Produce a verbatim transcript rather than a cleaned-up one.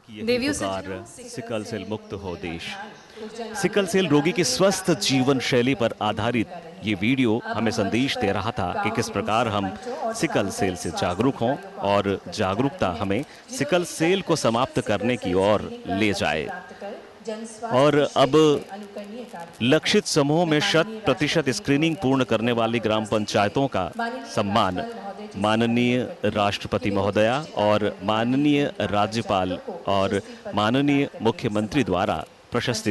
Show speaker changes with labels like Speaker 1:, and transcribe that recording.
Speaker 1: यही पुकार, sickle cell मुक्त हो देश। सिकल सेल रोगी की स्वस्थ जीवन शैली पर आधारित ये वीडियो हमें संदेश दे रहा था कि किस प्रकार हम सिकल सेल से जागरूक हों और जागरूकता हमें सिकल सेल को समाप्त करने की ओर ले जाए। और अब लक्षित समूह में शत प्रतिशत स्क्रीनिंग पूर्ण करने वाली ग्राम पंचायतों का सम्मान माननीय राष्ट्रपति महोदया और माननीय राज्यपाल और माननीय मुख्यमंत्री द्वारा प्रशस्ति